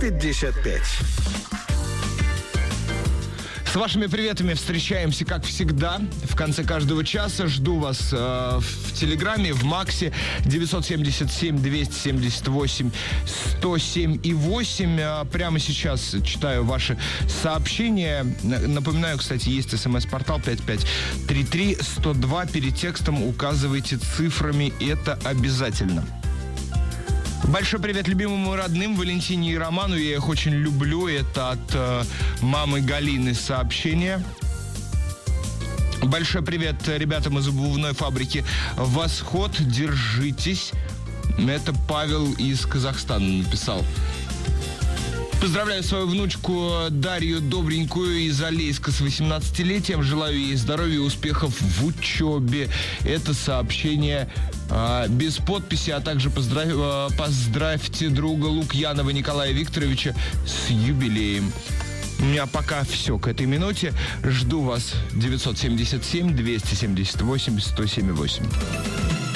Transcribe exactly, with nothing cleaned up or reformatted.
пятьдесят пять. С вашими приветами встречаемся, как всегда, в конце каждого часа. Жду вас э, в Телеграме, в Максе девять семь семь двести семьдесят восемь сто семь и восемь. Э, прямо сейчас читаю ваши сообщения. Напоминаю, кстати, есть смс-портал пять пять три три сто два. Перед текстом указывайте цифрами, это обязательно. Большой привет любимым и родным Валентине и Роману. Я их очень люблю. Это от э, мамы Галины сообщение. Большой привет ребятам из обувной фабрики «Восход». Держитесь. Это Павел из Казахстана написал. Поздравляю свою внучку Дарью Добренькую из Алейска с восемнадцатилетием. Желаю ей здоровья и успехов в учебе. Это сообщение а, без подписи, а также поздравь, а, поздравьте друга Лукьянова Николая Викторовича с юбилеем. У меня пока все к этой минуте. Жду вас девять семь семь двести семьдесят восемь сто семь и восемь.